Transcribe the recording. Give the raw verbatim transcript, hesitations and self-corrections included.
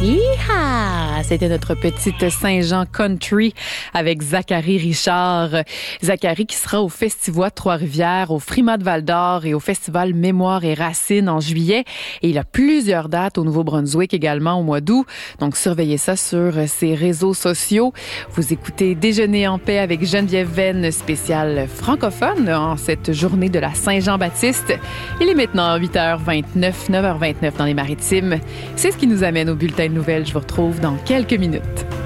Hi-ha! C'était notre petite Saint-Jean Country avec Zachary Richard. Zachary qui sera au Festivois de Trois-Rivières, au Frimat de Val-d'Or et au Festival Mémoire et Racines en juillet. Et il a plusieurs dates au Nouveau-Brunswick également au mois d'août. Donc, surveillez ça sur ses réseaux sociaux. Vous écoutez Déjeuner en paix avec Geneviève Venn, spécial francophone en cette journée de la Saint-Jean-Baptiste. Il est maintenant huit heures vingt-neuf, neuf heures vingt-neuf dans les Maritimes. C'est ce qui nous amène au bulletin de nouvelles. Je vous retrouve dans quelques minutes.